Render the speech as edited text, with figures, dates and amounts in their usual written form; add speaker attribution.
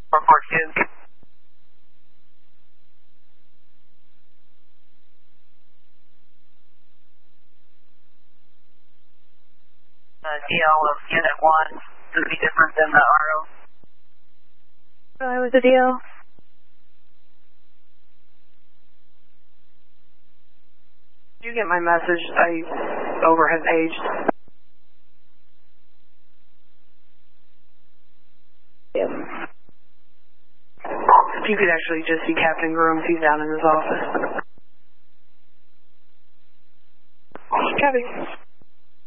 Speaker 1: 442. DL of Unit 1 would be different than the RO.
Speaker 2: I was the DL.
Speaker 3: Did you get my message? Over has aged.
Speaker 2: Yep.
Speaker 3: If you could actually just see Captain Grooms, he's down in his office.
Speaker 2: Copy.